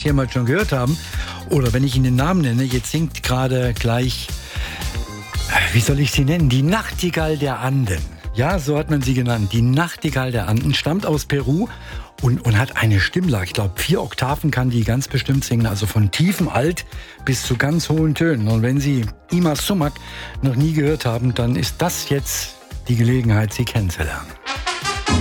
jemals schon gehört haben oder wenn ich Ihnen den Namen nenne, jetzt singt gerade gleich, wie soll ich sie nennen? Die Nachtigall der Anden. Ja, so hat man sie genannt. Die Nachtigall der Anden stammt aus Peru und hat eine Stimmlage. Ich glaube, 4 Oktaven kann die ganz bestimmt singen. Also von tiefem Alt bis zu ganz hohen Tönen. Und wenn Sie Ima Sumac noch nie gehört haben, dann ist das jetzt die Gelegenheit, sie kennenzulernen.